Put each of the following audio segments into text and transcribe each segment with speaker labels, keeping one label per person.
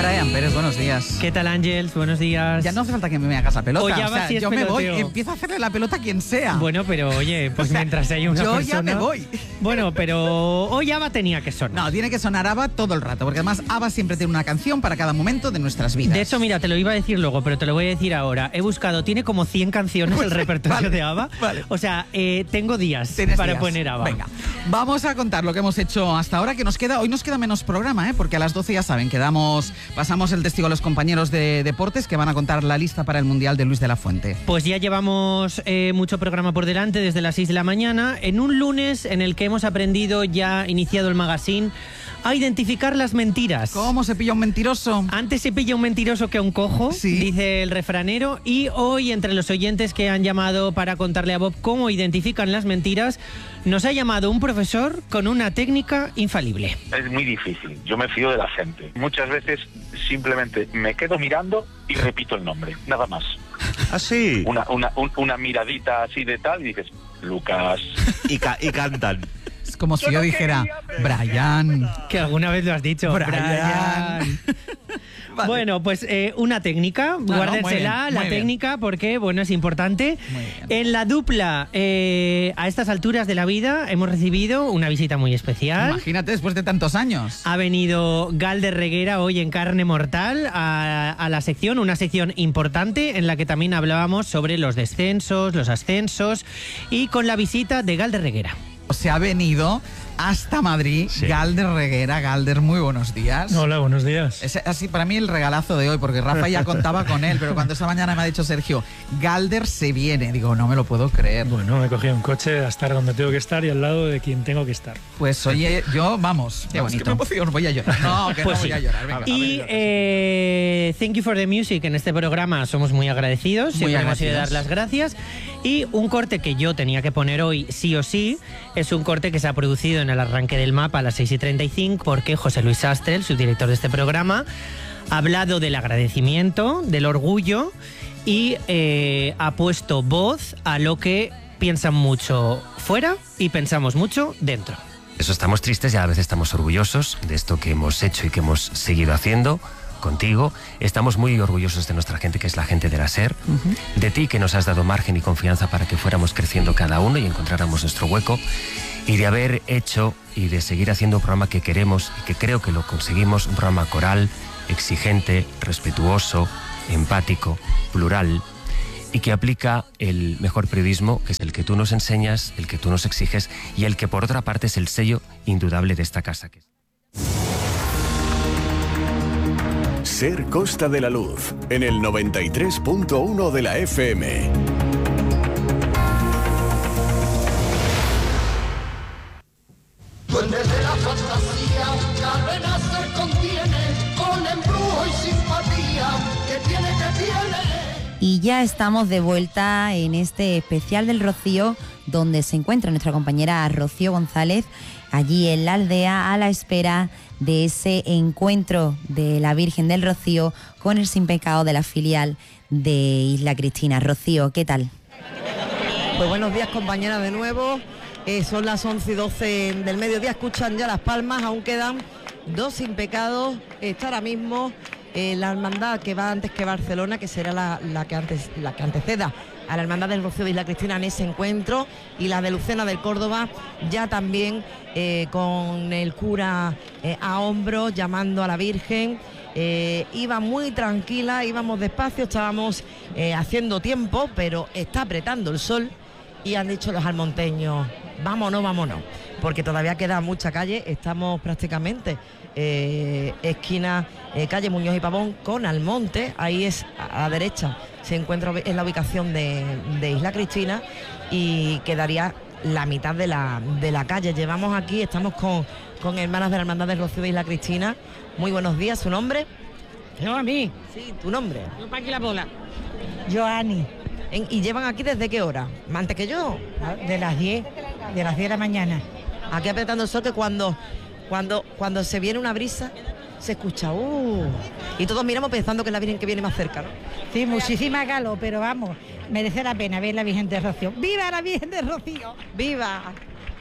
Speaker 1: Brian Pérez, buenos días.
Speaker 2: ¿Qué tal, Ángels? Buenos días.
Speaker 1: Ya no hace falta que me hagas la pelota.
Speaker 2: O ya va, si es
Speaker 1: yo
Speaker 2: peloteo.
Speaker 1: me voy, empiezo a hacerle la pelota a quien sea.
Speaker 2: Bueno, pero oye, pues mientras haya una
Speaker 1: yo
Speaker 2: persona...
Speaker 1: ya me voy.
Speaker 2: Bueno, pero hoy ABBA tenía que sonar.
Speaker 1: No, tiene que sonar ABBA todo el rato, porque además ABBA siempre tiene una canción para cada momento de nuestras vidas.
Speaker 2: De hecho, mira, te lo iba a decir luego, pero te lo voy a decir ahora. He buscado, tiene como 100 canciones el repertorio de ABBA.
Speaker 1: Vale.
Speaker 2: O sea, tengo días para poner ABBA.
Speaker 1: Venga, vamos a contar lo que hemos hecho hasta ahora, que hoy nos queda menos programa, porque a las 12 ya saben, pasamos el testigo a los compañeros de deportes que van a contar la lista para el Mundial de Luis de la Fuente.
Speaker 2: Pues ya llevamos mucho programa por delante desde las 6 de la mañana, en un lunes en el que hemos aprendido, ya iniciado el magazine, a identificar las mentiras.
Speaker 1: ¿Cómo se pilla un mentiroso?
Speaker 2: Antes se pilla un mentiroso que a un cojo,
Speaker 1: ¿Sí?
Speaker 2: Dice el refranero, y hoy entre los oyentes que han llamado para contarle a Bob cómo identifican las mentiras, nos ha llamado un profesor con una técnica infalible.
Speaker 3: Es muy difícil, yo me fío de la gente. Muchas veces simplemente me quedo mirando y repito el nombre, nada más.
Speaker 4: ¿Ah, sí?
Speaker 3: Una miradita así de tal y dices, Lucas.
Speaker 4: Y cantan.
Speaker 1: Es como si yo dijera, Brian.
Speaker 2: Que alguna vez lo has dicho.
Speaker 1: Brian. Vale.
Speaker 2: Bueno, pues una técnica, guárdensela, la técnica, porque bueno, es importante. En la dupla, a estas alturas de la vida, hemos recibido una visita muy especial.
Speaker 1: Imagínate, después de tantos años.
Speaker 2: Ha venido Galder Reguera hoy en Carne Mortal a la sección, una sección importante en la que también hablábamos sobre los descensos, los ascensos, y con la visita de Galder Reguera.
Speaker 1: Se ha venido hasta Madrid, sí. Galder Reguera. Galder, muy buenos días.
Speaker 5: Hola, buenos días.
Speaker 1: Es así para mí el regalazo de hoy, porque Rafa ya contaba con él, pero cuando esta mañana me ha dicho Sergio, Galder se viene, digo, no me lo puedo creer.
Speaker 5: Bueno, me he cogido un coche a estar donde tengo que estar y al lado de quien tengo que estar.
Speaker 1: Pues oye, yo, vamos,
Speaker 2: qué bonito.
Speaker 1: Es que me emociono, voy a llorar. No, que
Speaker 2: pues
Speaker 1: no voy a llorar. Venga,
Speaker 2: y Thank You for the Music, en este programa somos muy agradecidos, siempre hemos ido a dar las gracias. Y un corte que yo tenía que poner hoy sí o sí, es un corte que se ha producido en el arranque del mapa a las 6:35, porque José Luis Sastre, el subdirector de este programa, ha hablado del agradecimiento, del orgullo y ha puesto voz a lo que piensan mucho fuera y pensamos mucho dentro.
Speaker 6: Eso, estamos tristes y a veces estamos orgullosos de esto que hemos hecho y que hemos seguido haciendo contigo. Estamos muy orgullosos de nuestra gente, que es la gente de la SER, de ti, que nos has dado margen y confianza para que fuéramos creciendo cada uno y encontráramos nuestro hueco, y de haber hecho y de seguir haciendo un programa que queremos y que creo que lo conseguimos, un programa coral, exigente, respetuoso, empático, plural, y que aplica el mejor periodismo, que es el que tú nos enseñas, el que tú nos exiges, y el que por otra parte es el sello indudable de esta casa.
Speaker 7: SER Costa de la Luz, en el 93.1 de la FM.
Speaker 8: Duende de la fantasía, cada renacer contiene, con embrujo y simpatía, que tiene.
Speaker 9: Y ya estamos de vuelta en este especial del Rocío, donde se encuentra nuestra compañera Rocío González, allí en la aldea, a la espera de ese encuentro de la Virgen del Rocío con el Sin Pecado de la filial de Isla Cristina. Rocío, ¿qué tal?
Speaker 10: Pues buenos días, compañera, de nuevo. Son las 11:12 del mediodía, escuchan ya las palmas, aún quedan 2 Sin Pecados. Está ahora mismo la hermandad que va antes que Barcelona, que será la que anteceda a la hermandad del Rocío de Isla Cristina en ese encuentro, y la de Lucena del Córdoba ya también con el cura a hombros llamando a la Virgen. Iba muy tranquila, íbamos despacio, estábamos haciendo tiempo, pero está apretando el sol y han dicho los almonteños, vámonos, porque todavía queda mucha calle. Estamos prácticamente esquina calle Muñoz y Pavón con Almonte, ahí es a la derecha, se encuentra en la ubicación de Isla Cristina, y quedaría la mitad de la calle. Llevamos aquí, estamos con hermanas de la hermandad del Rocío de Isla Cristina. Muy buenos días, ¿su nombre?
Speaker 11: No, a mí.
Speaker 10: Sí, ¿tu nombre?
Speaker 11: Yo Paqui La Bola.
Speaker 10: Joani. ¿Y llevan aquí desde qué hora? ¿Antes que yo?
Speaker 11: De las 10 de la mañana.
Speaker 10: Aquí apretando el sol, que cuando se viene una brisa se escucha y todos miramos pensando que es la Virgen que viene más cerca, ¿no?
Speaker 11: Sí, muchísima calor, pero vamos, merece la pena ver la Virgen del Rocío. ¡Viva la Virgen del Rocío!
Speaker 10: ¡Viva!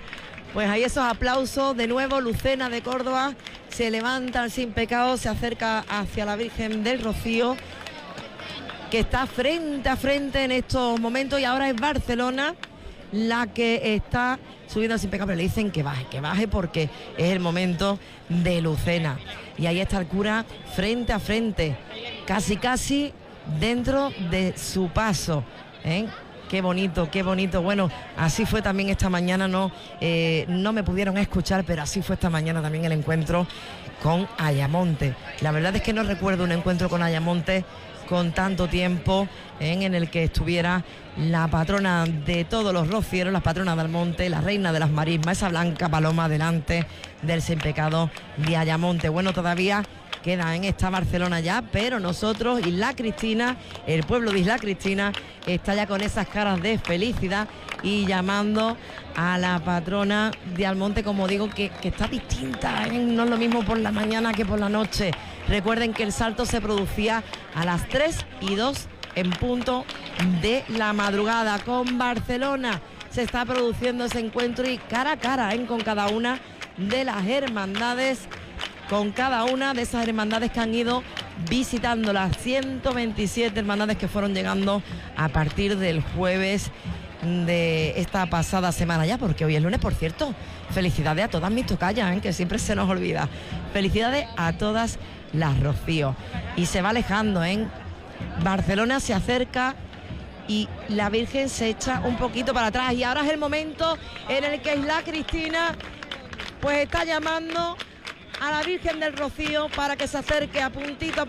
Speaker 10: Pues ahí esos aplausos, de nuevo Lucena de Córdoba se levanta al Sin Pecado, se acerca hacia la Virgen del Rocío, que está frente a frente en estos momentos, y ahora es Barcelona la que está subiendo al Sin Pecado, pero le dicen que baje porque es el momento de Lucena. Y ahí está el cura frente a frente, casi dentro de su paso, ¿eh? Qué bonito. Bueno, así fue también esta mañana, no me pudieron escuchar, pero así fue esta mañana también el encuentro con Ayamonte. La verdad es que no recuerdo un encuentro con Ayamonte con tanto tiempo, en el que estuviera la patrona de todos los rocieros, la patrona del monte, la reina de las marismas, esa blanca paloma delante del Sin Pecado de Ayamonte. Bueno, todavía queda en esta Barcelona ya, pero nosotros, Isla Cristina, el pueblo de Isla Cristina, está ya con esas caras de felicidad y llamando a la patrona de Almonte, como digo, que está distinta, ¿eh? No es lo mismo por la mañana que por la noche. Recuerden que el salto se producía a las 3:02 en punto de la madrugada. Con Barcelona se está produciendo ese encuentro, y cara a cara, ¿eh? Con cada una de las hermandades, con cada una de esas hermandades que han ido visitando, las 127 hermandades que fueron llegando a partir del jueves de esta pasada semana ya, porque hoy es lunes, por cierto. Felicidades a todas mis tocayas, que siempre se nos olvida. Felicidades a todas las Rocío. Y se va alejando, Barcelona se acerca y la Virgen se echa un poquito para atrás. Y ahora es el momento en el que Isla Cristina pues está llamando a la Virgen del Rocío para que se acerque a puntito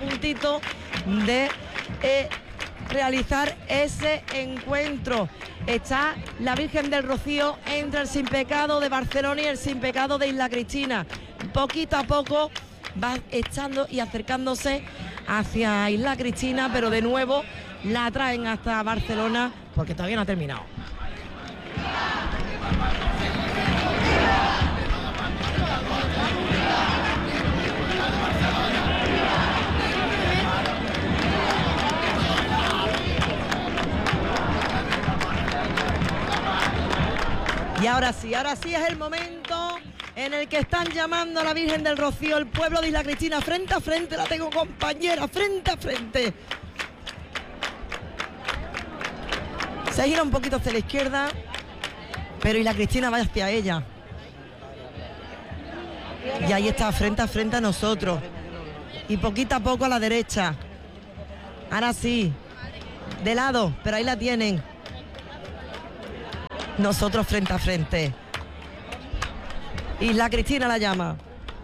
Speaker 10: de realizar ese encuentro. Está la Virgen del Rocío entre el Sin Pecado de Barcelona y el Sin Pecado de Isla Cristina. Poquito a poco va echando y acercándose hacia Isla Cristina, pero de nuevo la traen hasta Barcelona porque todavía no ha terminado. Y ahora sí es el momento en el que están llamando a la Virgen del Rocío, el pueblo de Isla Cristina, frente a frente. La tengo, compañera, frente a frente. Se gira un poquito hacia la izquierda, pero Isla Cristina va hacia ella. Y ahí está, frente a frente a nosotros. Y poquito a poco a la derecha. Ahora sí, de lado, pero ahí la tienen. Nosotros frente a frente. Isla Cristina la llama.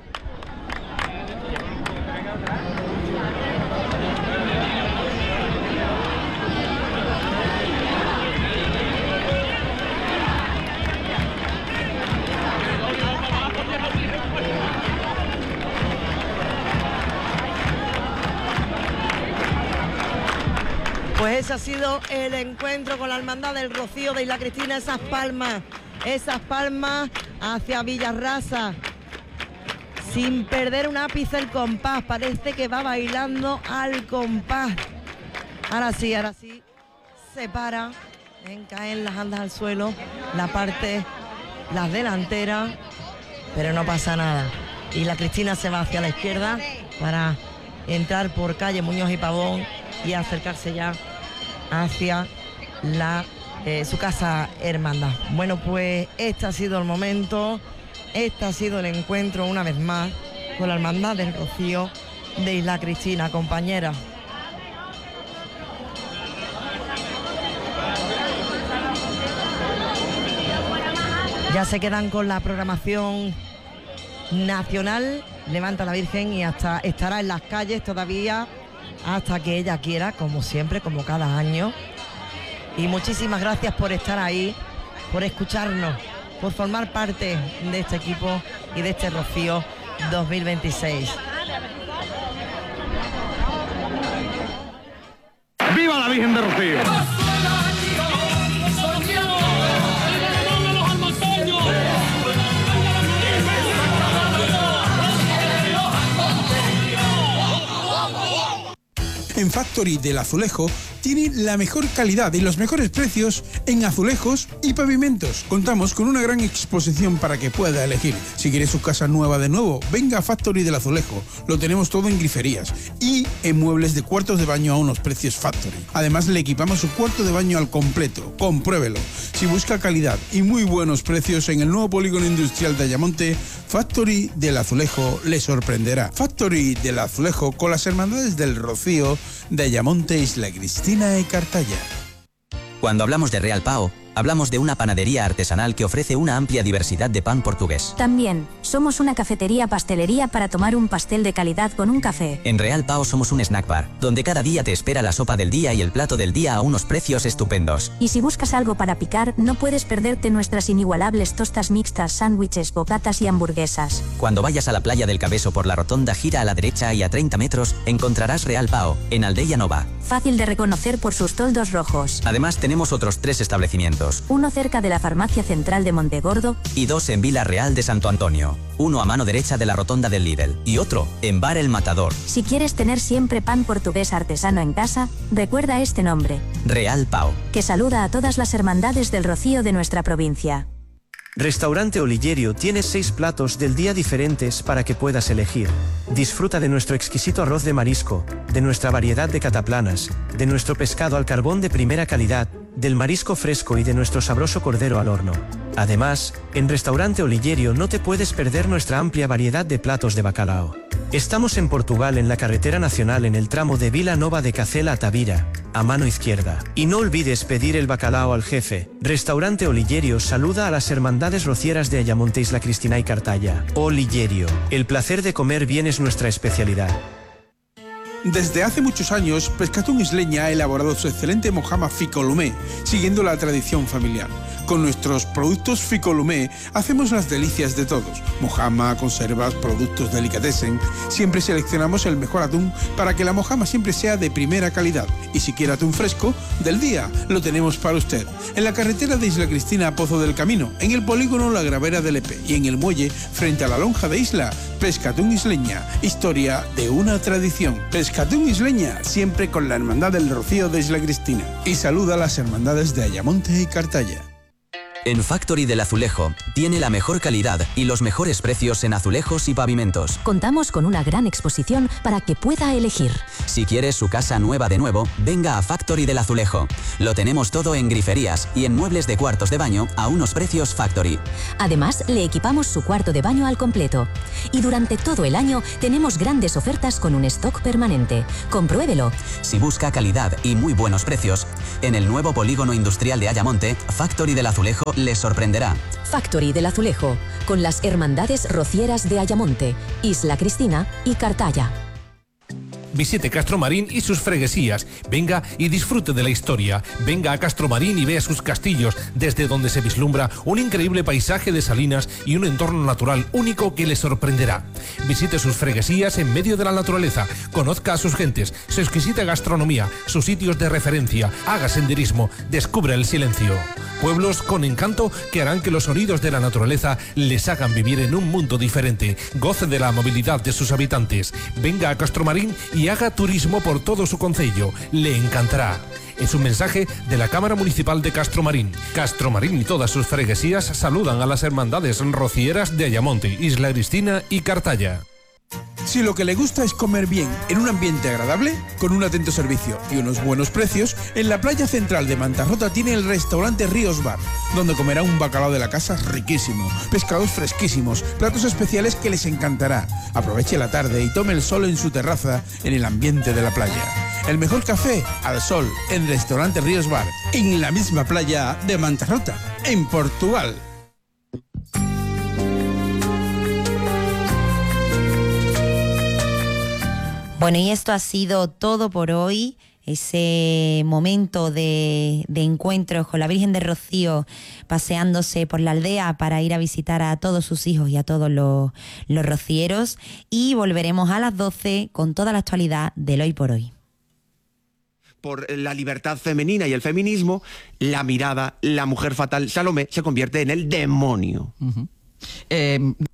Speaker 10: Pues ese ha sido el encuentro con la Hermandad del Rocío de Isla Cristina. Esas palmas hacia Villarrasa, sin perder un ápice el compás. Parece que va bailando al compás. Ahora sí, se para, caen las andas al suelo, las delanteras, pero no pasa nada. Y la Cristina se va hacia la izquierda para entrar por calle Muñoz y Pavón y acercarse ya hacia su casa hermandad. Bueno, pues este ha sido el momento, este ha sido el encuentro una vez más con la Hermandad del Rocío de Isla Cristina, compañera. Ya se quedan con la programación nacional. Levanta la Virgen y hasta estará en las calles todavía hasta que ella quiera, como siempre, como cada año. Y muchísimas gracias por estar ahí, por escucharnos, por formar parte de este equipo y de este Rocío 2026.
Speaker 12: ¡Viva la Virgen de Rocío!
Speaker 13: En Factory del Azulejo tiene la mejor calidad y los mejores precios en azulejos y pavimentos. Contamos con una gran exposición para que pueda elegir. Si quiere su casa nueva de nuevo, venga a Factory del Azulejo. Lo tenemos todo en griferías y en muebles de cuartos de baño a unos precios Factory. Además, le equipamos su cuarto de baño al completo. Compruébelo. Si busca calidad y muy buenos precios en el nuevo polígono industrial de Ayamonte, Factory del Azulejo le sorprenderá. Factory del Azulejo con las hermandades del Rocío de Ayamonte, Isla Cristina y Cartaya.
Speaker 14: Cuando hablamos de Real Pao, hablamos de una panadería artesanal que ofrece una amplia diversidad de pan portugués.
Speaker 15: También, somos una cafetería-pastelería para tomar un pastel de calidad con un café.
Speaker 14: En Real Pao somos un snack bar, donde cada día te espera la sopa del día y el plato del día a unos precios estupendos.
Speaker 15: Y si buscas algo para picar, no puedes perderte nuestras inigualables tostas mixtas, sándwiches, bocatas y hamburguesas.
Speaker 14: Cuando vayas a la playa del Cabeso por la rotonda, gira a la derecha y a 30 metros encontrarás Real Pao, en Aldeia Nova.
Speaker 15: Fácil de reconocer por sus toldos rojos.
Speaker 14: Además tenemos otros 3 establecimientos.
Speaker 15: Uno cerca de la Farmacia Central de Montegordo.
Speaker 14: Y 2 en Vila Real de Santo Antonio. Uno a mano derecha de la rotonda del Lidl. Y otro en Bar El Matador.
Speaker 15: Si quieres tener siempre pan portugués artesano en casa, recuerda este nombre.
Speaker 14: Real Pao.
Speaker 15: Que saluda a todas las hermandades del Rocío de nuestra provincia.
Speaker 16: Restaurante Oligerio tiene 6 platos del día diferentes para que puedas elegir. Disfruta de nuestro exquisito arroz de marisco, de nuestra variedad de cataplanas, de nuestro pescado al carbón de primera calidad, del marisco fresco y de nuestro sabroso cordero al horno. Además, en Restaurante Oligerio no te puedes perder nuestra amplia variedad de platos de bacalao. Estamos en Portugal, en la carretera nacional, en el tramo de Vila Nova de Cacela a Tavira, a mano izquierda. Y no olvides pedir el bacalao al jefe. Restaurante Oligerio saluda a las hermandades rocieras de Ayamonte, Isla Cristina y Cartaya. Oligerio, el placer de comer bien es nuestra especialidad.
Speaker 13: Desde hace muchos años, Pescatún Isleña ha elaborado su excelente mojama Ficolumé, siguiendo la tradición familiar. Con nuestros productos Ficolumé hacemos las delicias de todos. Mojama, conservas, productos delicatessen. Siempre seleccionamos el mejor atún para que la mojama siempre sea de primera calidad. Y si quiere atún fresco, del día, lo tenemos para usted. En la carretera de Isla Cristina a Pozo del Camino, en el polígono La Gravera del Lepe y en el muelle frente a la lonja de Isla, Pescatún Isleña, historia de una tradición. Pescatún Isleña, siempre con la hermandad del Rocío de Isla Cristina. Y saluda a las hermandades de Ayamonte y Cartaya.
Speaker 14: En Factory del Azulejo tiene la mejor calidad y los mejores precios en azulejos y pavimentos.
Speaker 15: Contamos con una gran exposición para que pueda elegir.
Speaker 14: Si quieres su casa nueva de nuevo, venga a Factory del Azulejo. Lo tenemos todo en griferías y en muebles de cuartos de baño a unos precios Factory.
Speaker 15: Además, le equipamos su cuarto de baño al completo. Y durante todo el año tenemos grandes ofertas con un stock permanente. Compruébelo.
Speaker 14: Si busca calidad y muy buenos precios, en el nuevo polígono industrial de Ayamonte, Factory del Azulejo le sorprenderá.
Speaker 15: Factory del Azulejo, con las hermandades rocieras de Ayamonte, Isla Cristina y Cartaya.
Speaker 17: Visite Castromarín y sus freguesías. Venga y disfrute de la historia. Venga a Castromarín y vea sus castillos, desde donde se vislumbra un increíble paisaje de salinas y un entorno natural único que le sorprenderá. Visite sus freguesías en medio de la naturaleza. Conozca a sus gentes, su exquisita gastronomía, sus sitios de referencia. Haga senderismo. Descubra el silencio. Pueblos con encanto que harán que los sonidos de la naturaleza les hagan vivir en un mundo diferente. Goce de la movilidad de sus habitantes. Venga a Castromarín y haga turismo por todo su concello. Le encantará. Es un mensaje de la Cámara Municipal de Castromarín. Castromarín y todas sus freguesías saludan a las hermandades rocieras de Ayamonte, Isla Cristina y Cartaya.
Speaker 13: Si lo que le gusta es comer bien en un ambiente agradable, con un atento servicio y unos buenos precios, en la playa central de Mantarrota tiene el restaurante Ríos Bar, donde comerá un bacalao de la casa riquísimo, pescados fresquísimos, platos especiales que les encantará. Aproveche la tarde y tome el sol en su terraza en el ambiente de la playa. El mejor café al sol en restaurante Ríos Bar, en la misma playa de Mantarrota, en Portugal.
Speaker 9: Bueno, y esto ha sido todo por hoy. Ese momento de encuentros con la Virgen del Rocío paseándose por la aldea para ir a visitar a todos sus hijos y a todos los rocieros. Y volveremos a las 12 con toda la actualidad del Hoy por Hoy.
Speaker 18: Por la libertad femenina y el feminismo, la mirada, la mujer fatal Salomé se convierte en el demonio.